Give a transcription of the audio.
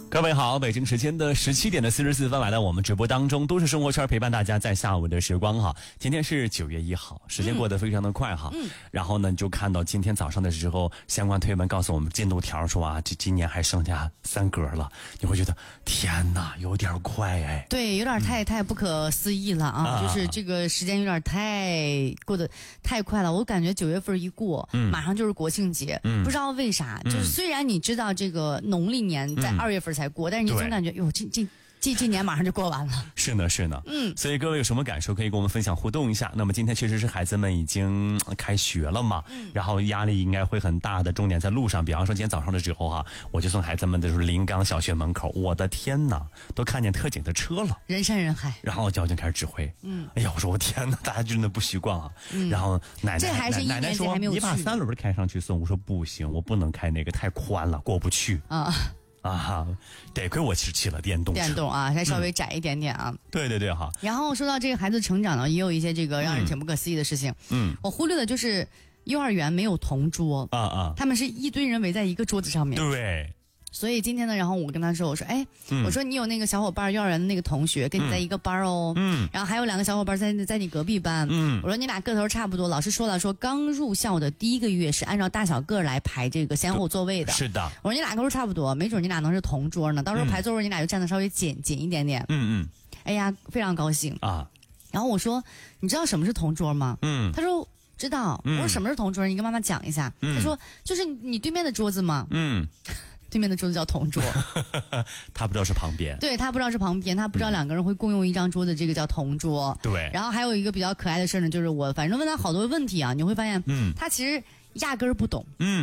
各位好，北京时间的17点44分来到我们直播当中，都市生活圈陪伴大家在下午的时光哈。今天是9月1号，时间过得非常的快哈。然后呢，你就看到今天早上的时候，相关推文告诉我们进度条说啊，今年还剩下3格了，你会觉得天哪，有点快哎。 对，有点太不可思议了啊！就是这个时间有点过得太快了，我感觉9月份一过，马上就是国庆节，不知道为啥，就是虽然你知道这个农历年在2月份才过，但是你总感觉哟，这年马上就过完了。 是呢，所以各位有什么感受可以跟我们分享互动一下。那么今天确实是孩子们已经开学了嘛，然后压力应该会很大的，重点在路上。比方说今天早上的时候哈，我就送孩子们的就是临港小学门口，我的天哪，都看见特警的车了， 人山人海。 然后交警开始指挥，哎呀，我说我天哪，大家真的不习惯啊。然后奶奶说你把3轮开上去送，我说不行，我不能开那个太宽了，过不去啊，得亏我是骑了电动啊，还稍微窄一点点啊。 对哈。 然后说到这个孩子成长呢，也有一些这个让人挺不可思议的事情。我忽略的就是幼儿园没有同桌他们是一堆人围在一个桌子上面。 对。 所以今天呢，然后我跟他说，我说，我说你有那个小伙伴，幼儿园的那个同学跟你在一个班哦，然后还有2个小伙伴在你隔壁班，我说你俩个头差不多，老师说了，说刚入校的第1个月是按照大小个来排这个先后座位的， 是的， 我说你俩个头差不多，没准你俩能是同桌呢，到时候排座位你俩就站得稍微紧一点点，哎呀，非常高兴啊。然后我说，你知道什么是同桌吗？他说知道，我说什么是同桌？你跟妈妈讲一下。他说就是你对面的桌子嘛。对面的桌子叫同桌， 他不知道是旁边， 对，他不知道是旁边，他不知道2个人会共用一张桌子，这个叫同桌。 对， 然后还有一个比较可爱的事呢，就是我反正问他好多问题啊，你会发现，他其实压根儿不懂，